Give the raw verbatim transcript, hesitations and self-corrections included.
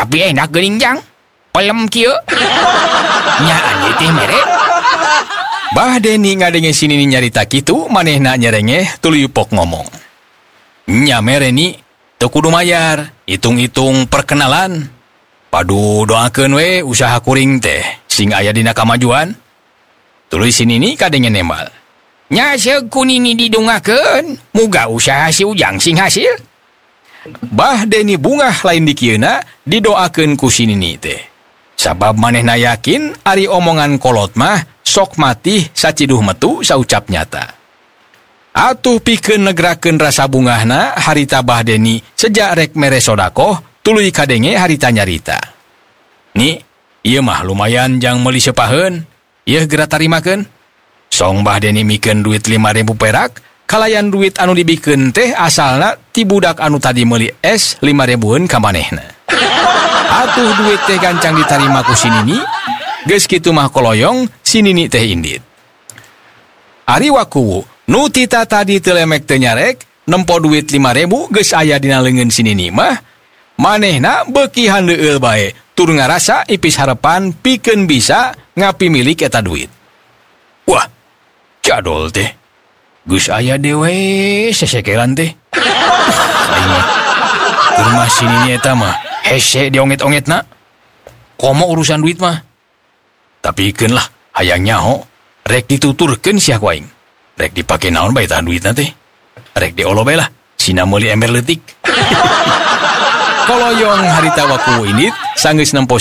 Tapi enak geuning jang. Pelem kieu. Nya anjeun teh mere. Bah Deni ngadenge sini nyarita kitu, manehna nyerengeh tuluy pok ngomong. Nya mere ni, teu kudu mayar, hitung-hitung perkenalan. Padu doakeun we usaha kuring teh, sing aya dina kamajuan. Tuluy sini ni kadenge nembal. Nya seug kunini didungakeun, muga usaha si Ujang sing hasil. Bah Deni bungah lain dikieuna didoakeun ku sini ni teh. Sabab manehna yakin ari omongan kolot mah sok mati saciduh metu saucap nyata. Atuh pikeun negrakeun rasa bungahna harita Bah Deni sejak rek mere sodakoh tuluy kadenge harita nyarita. Ni, ieu mah lumayan jang meuli sepaheun, ieu geura tarimakeun. Song Bah Deni mikeun duit lima ribu perak, kalayan duit anu dibikeun teh asalna ti budak anu tadi meuli es lima ribuan ka manehna. Atuh duit teh gancang ditarima ku si Nini, geus kitu mah koloyong si Nini teh indit. Ari wakuwu, nu tita tadi teu lemek teu nyarek, nempo duit lima ribu geus aya dina leungeun si Nini mah, manehna beuki handeueul bae, tur ngarasa ipis harepan pikeun bisa ngapi milik eta duit. Wah, jadol teh. Geus aya dewe sesekeran teh. Aing keur mah si Nini eta mah hese dionget-ongetna. Komo urusan duit mah. Tapi ikeun lah, hayang nyaho, rek dituturkeun sia ku aing. Rek dipake naon bae tah duitna teh? Rek diolo bae lah, sina meuli ember leutik. Koloyong harita waku indit, sanggeus nempo